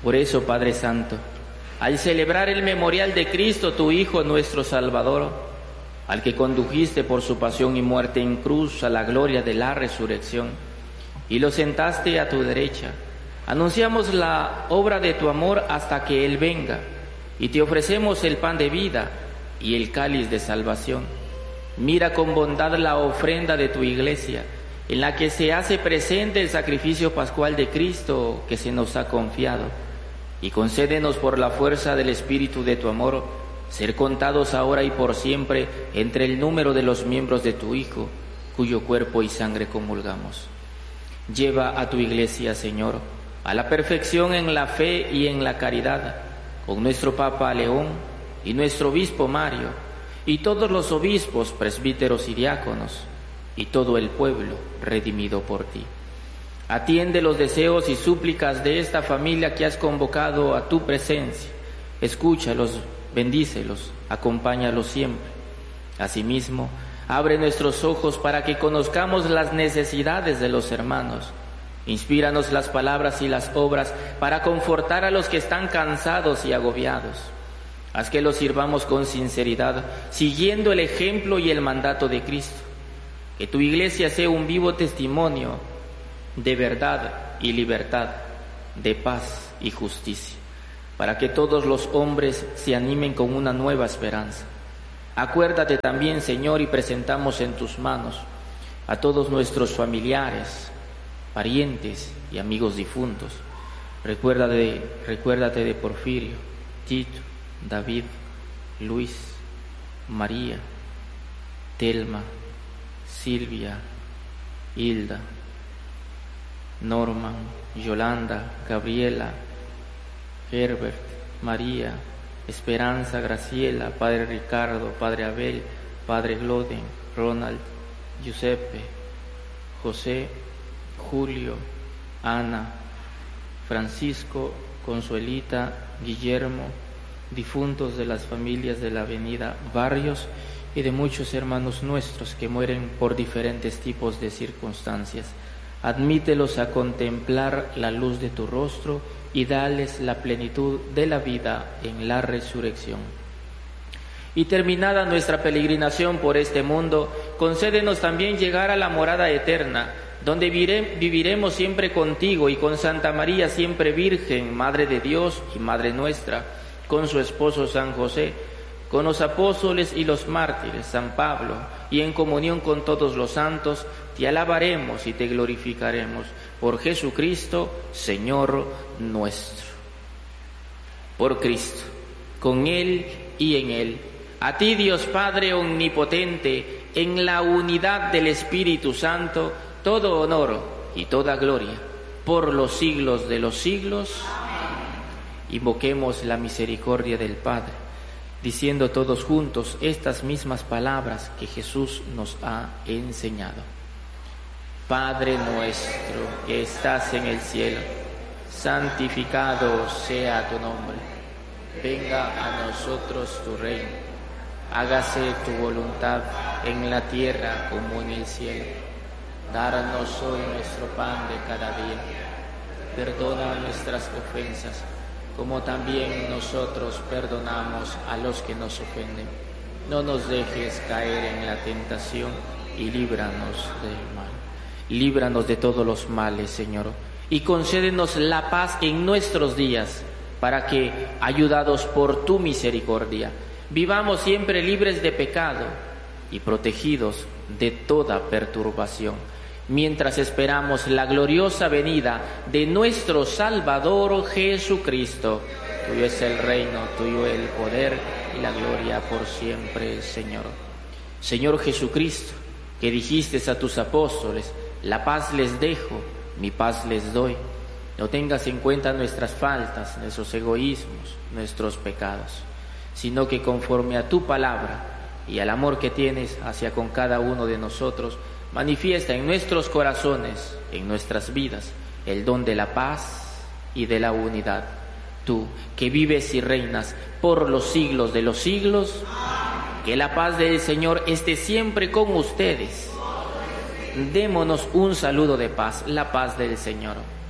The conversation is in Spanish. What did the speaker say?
Por eso, Padre Santo, al celebrar el memorial de Cristo, tu Hijo, nuestro Salvador, al que condujiste por su pasión y muerte en cruz a la gloria de la resurrección, y lo sentaste a tu derecha, anunciamos la obra de tu amor hasta que Él venga, y te ofrecemos el pan de vida y el cáliz de salvación. Mira con bondad la ofrenda de tu Iglesia, en la que se hace presente el sacrificio pascual de Cristo que se nos ha confiado, y concédenos por la fuerza del Espíritu de tu amor, ser contados ahora y por siempre entre el número de los miembros de tu Hijo, cuyo cuerpo y sangre comulgamos. Lleva a tu Iglesia, Señor, a la perfección en la fe y en la caridad, con nuestro Papa León y nuestro Obispo Mario, y todos los obispos, presbíteros y diáconos, y todo el pueblo redimido por ti. Atiende los deseos y súplicas de esta familia que has convocado a tu presencia. Escúchalos, bendícelos, acompáñalos siempre. Asimismo, abre nuestros ojos para que conozcamos las necesidades de los hermanos. Inspíranos las palabras y las obras para confortar a los que están cansados y agobiados. Haz que los sirvamos con sinceridad, siguiendo el ejemplo y el mandato de Cristo. Que tu Iglesia sea un vivo testimonio de verdad y libertad, de paz y justicia, para que todos los hombres se animen con una nueva esperanza. Acuérdate también, Señor, y presentamos en tus manos a todos nuestros familiares, parientes y amigos difuntos. Recuérdate de Porfirio, Tito, David, Luis, María, Telma, Silvia, Hilda, Norman, Yolanda, Gabriela, Herbert, María, Esperanza, Graciela, Padre Ricardo, Padre Abel, Padre Gloden, Ronald, Giuseppe, José, Julio, Ana, Francisco, Consuelita, Guillermo, difuntos de las familias de la avenida Barrios y de muchos hermanos nuestros que mueren por diferentes tipos de circunstancias. Admítelos a contemplar la luz de tu rostro y dales la plenitud de la vida en la resurrección. Y terminada nuestra peregrinación por este mundo, concédenos también llegar a la morada eterna, donde viviremos siempre contigo y con Santa María siempre Virgen, Madre de Dios y Madre nuestra, con su esposo San José, con los apóstoles y los mártires, San Pablo, y en comunión con todos los santos, te alabaremos y te glorificaremos por Jesucristo, Señor nuestro. Por Cristo, con Él y en Él, a ti Dios Padre omnipotente, en la unidad del Espíritu Santo, todo honor y toda gloria, por los siglos de los siglos. Invoquemos la misericordia del Padre, diciendo todos juntos estas mismas palabras que Jesús nos ha enseñado. Padre nuestro que estás en el cielo, santificado sea tu nombre. Venga a nosotros tu reino. Hágase tu voluntad en la tierra como en el cielo. Danos hoy nuestro pan de cada día. Perdona nuestras ofensas, como también nosotros perdonamos a los que nos ofenden. No nos dejes caer en la tentación y líbranos del mal. Líbranos de todos los males, Señor, y concédenos la paz en nuestros días, para que, ayudados por tu misericordia, vivamos siempre libres de pecado y protegidos de toda perturbación, mientras esperamos la gloriosa venida de nuestro Salvador Jesucristo. Tuyo es el reino, tuyo el poder y la gloria por siempre, Señor. Señor Jesucristo, que dijiste a tus apóstoles: la paz les dejo, mi paz les doy. No tengas en cuenta nuestras faltas, nuestros egoísmos, nuestros pecados, sino que conforme a tu palabra y al amor que tienes hacia con cada uno de nosotros, manifiesta en nuestros corazones, en nuestras vidas, el don de la paz y de la unidad. Tú, que vives y reinas por los siglos de los siglos, que la paz del Señor esté siempre con ustedes. Démonos un saludo de paz, la paz del Señor.